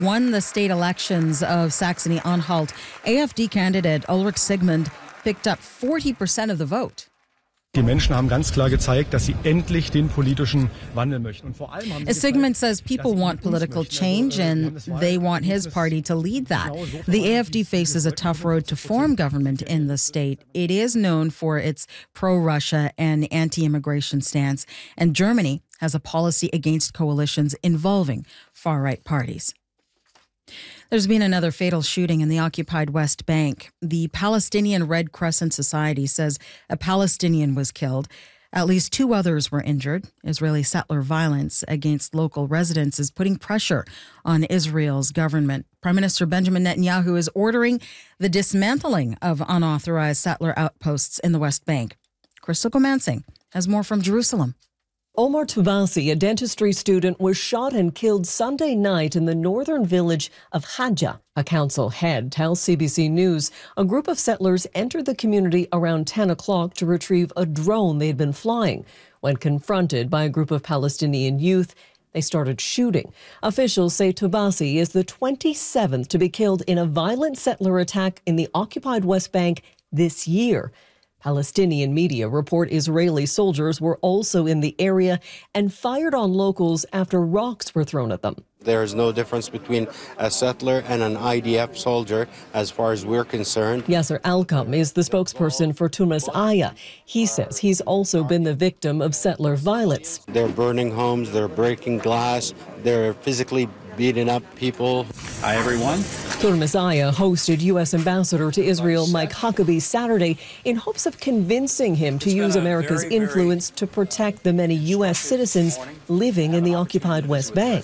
won the state elections of Saxony-Anhalt. AfD candidate Ulrich Sigmund picked up 40% of the vote. Die Menschen haben ganz klar gezeigt, dass sie endlich den politischen Wandel möchten. Und vor allem haben sie Sigmund says people want political change and they want his party to lead that. The AfD faces a tough road to form government in the state. It is known for its pro-Russia and anti-immigration stance, and Germany has a policy against coalitions involving far-right parties. There's been another fatal shooting in the occupied West Bank. The Palestinian Red Crescent Society says a Palestinian was killed. At least 2 others were injured. Israeli settler violence against local residents is putting pressure on Israel's government. Prime Minister Benjamin Netanyahu is ordering the dismantling of unauthorized settler outposts in the West Bank. Crystal Gomansing has more from Jerusalem. Omar Toubasi, a dentistry student, was shot and killed Sunday night in the northern village of Hadja. A council head tells CBC News a group of settlers entered the community around 10 o'clock to retrieve a drone they'd been flying. When confronted by a group of Palestinian youth, they started shooting. Officials say Toubasi is the 27th to be killed in a violent settler attack in the occupied West Bank this year. Palestinian media report Israeli soldiers were also in the area and fired on locals after rocks were thrown at them. There is no difference between a settler and an IDF soldier as far as we're concerned. Yasser Alkam is the spokesperson for Tumas Aya. He says he's also been the victim of settler violence. They're burning homes, they're breaking glass, they're physically beating up people. Hi, everyone. Tumas Aya hosted U.S. Ambassador to Israel Mike Huckabee Saturday in hopes of convincing him to use America's influence to protect the many U.S. citizens living in the occupied West Bank.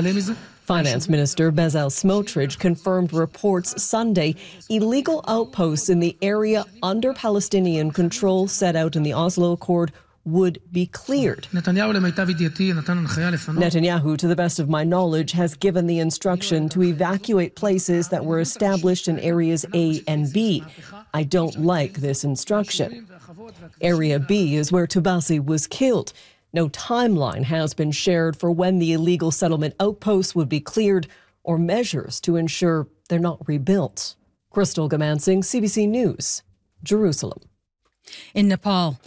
Finance Minister Bezalel Smotrich confirmed reports Sunday illegal outposts in the area under Palestinian control set out in the Oslo Accord would be cleared. Netanyahu, to the best of my knowledge, has given the instruction to evacuate places that were established in areas A and B. I don't like this instruction. Area B is where Toubasi was killed. No timeline has been shared for when the illegal settlement outposts would be cleared or measures to ensure they're not rebuilt. Crystal Gomansing, CBC News, Jerusalem. In Nepal,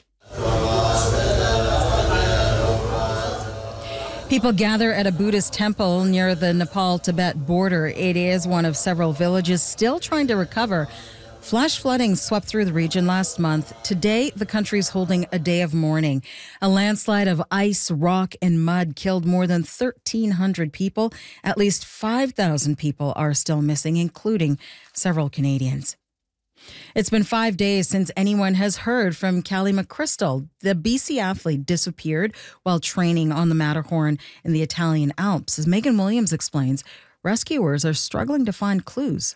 people gather at a Buddhist temple near the Nepal-Tibet border. It is one of several villages still trying to recover. Flash flooding swept through the region last month. Today, the country is holding a day of mourning. A landslide of ice, rock, and mud killed more than 1,300 people. At least 5,000 people are still missing, including several Canadians. It's been 5 days since anyone has heard from Callie McChrystal. The BC athlete disappeared while training on the Matterhorn in the Italian Alps. As Megan Williams explains, rescuers are struggling to find clues.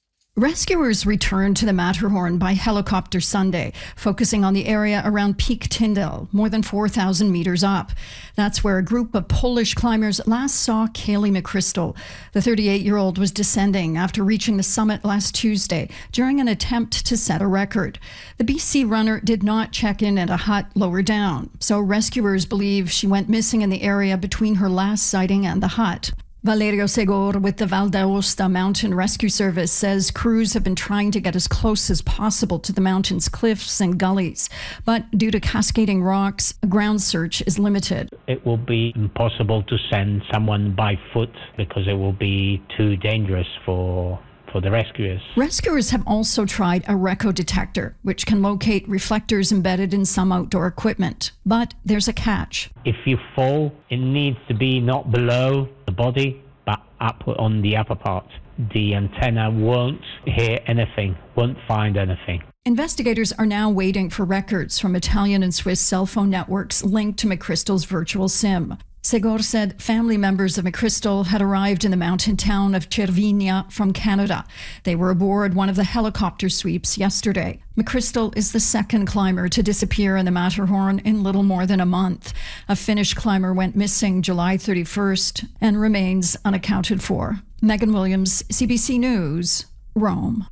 Rescuers returned to the Matterhorn by helicopter Sunday, focusing on the area around Peak Tyndall, more than 4,000 meters up. That's where a group of Polish climbers last saw Callie McChrystal. The 38-year-old was descending after reaching the summit last Tuesday during an attempt to set a record. The BC runner did not check in at a hut lower down, so rescuers believe she went missing in the area between her last sighting and the hut. Valerio Segor with the Val d'Aosta Mountain Rescue Service says crews have been trying to get as close as possible to the mountain's cliffs and gullies. But due to cascading rocks, a ground search is limited. It will be impossible to send someone by foot because it will be too dangerous for the rescuers. Rescuers have also tried a RECO detector, which can locate reflectors embedded in some outdoor equipment. But there's a catch. If you fall, it needs to be not below the body, but up on the upper part. The antenna won't hear anything, won't find anything. Investigators are now waiting for records from Italian and Swiss cell phone networks linked to McChrystal's virtual SIM. Segor said family members of McChrystal had arrived in the mountain town of Cervinia from Canada. They were aboard one of the helicopter sweeps yesterday. McChrystal is the second climber to disappear in the Matterhorn in little more than a month. A Finnish climber went missing July 31st and remains unaccounted for. Megan Williams, CBC News, Rome.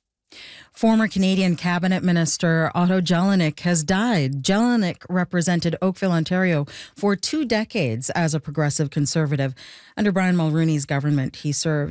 Former Canadian Cabinet Minister Otto Jelinek has died. Jelinek represented Oakville, Ontario for 2 decades as a progressive conservative. Under Brian Mulroney's government, he served